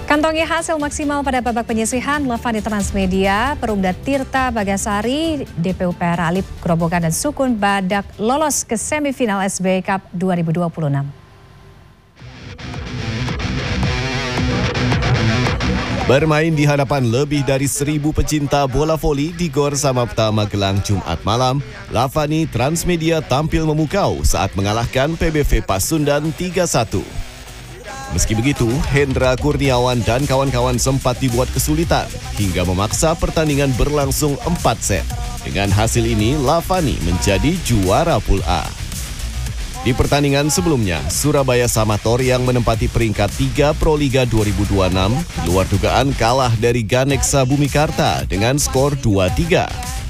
Kantongi hasil maksimal pada babak penyisihan, Lavani Transmedia, Perumda Tirta Bagasari, DPU PR Alip Grobogan dan Sukun Badak lolos ke semifinal SBY Cup 2026. Bermain di hadapan lebih dari 1.000 pecinta bola voli di Gor Samapta Magelang Jumat malam, Lavani Transmedia tampil memukau saat mengalahkan PBV Pasundan 3-1. Meski begitu, Hendra Kurniawan dan kawan-kawan sempat dibuat kesulitan hingga memaksa pertandingan berlangsung 4 set. Dengan hasil ini, Lavani menjadi juara Pool A. Di pertandingan sebelumnya, Surabaya Samator yang menempati peringkat 3 Proliga 2026 di luar dugaan kalah dari Ganeksa Bumikarta dengan skor 2-3.